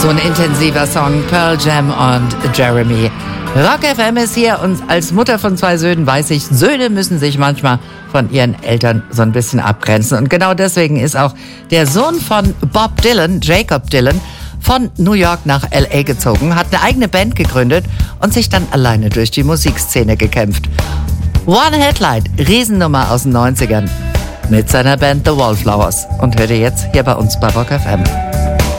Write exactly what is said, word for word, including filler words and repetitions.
So ein intensiver Song, Pearl Jam und Jeremy. Rock F M ist hier und als Mutter von zwei Söhnen weiß ich, Söhne müssen sich manchmal von ihren Eltern so ein bisschen abgrenzen. Und genau deswegen ist auch der Sohn von Bob Dylan, Jacob Dylan, von New York nach L A gezogen, hat eine eigene Band gegründet und sich dann alleine durch die Musikszene gekämpft. One Headlight, Riesennummer aus den neunzigern, mit seiner Band The Wallflowers. Und hört ihr jetzt hier bei uns bei Rock F M.